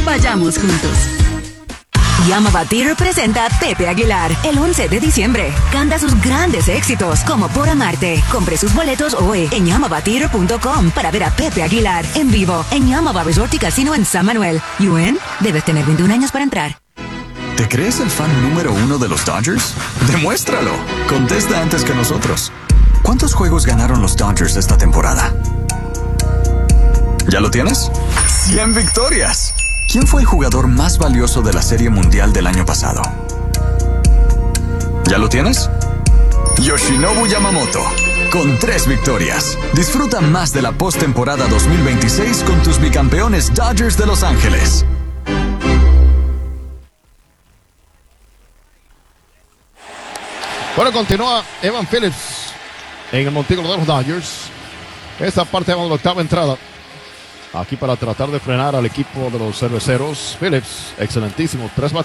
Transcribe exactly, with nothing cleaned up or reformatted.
Vayamos juntos. Yamaba Theater presenta Pepe Aguilar el once de diciembre. Canta sus grandes éxitos como Por Amarte. Compre sus boletos hoy en yamaba theater punto com para ver a Pepe Aguilar en vivo en Yamaba Resort y Casino en San Manuel. ¿U N? Debes tener veintiún años para entrar. ¿Te crees el fan número uno de los Dodgers? ¡Demuéstralo! Contesta antes que nosotros. ¿Cuántos juegos ganaron los Dodgers esta temporada? ¿Ya lo tienes? ¡cien victorias! ¿Quién fue el jugador más valioso de la Serie Mundial del año pasado? ¿Ya lo tienes? Yoshinobu Yamamoto, con tres victorias. Disfruta más de la postemporada dos mil veintiséis con tus bicampeones Dodgers de Los Ángeles. Bueno, continúa Evan Phillips en el montículo de los Dodgers. Esta parte de la octava entrada. Aquí para tratar de frenar al equipo de los cerveceros. Phillips, excelentísimo. Tres baterías.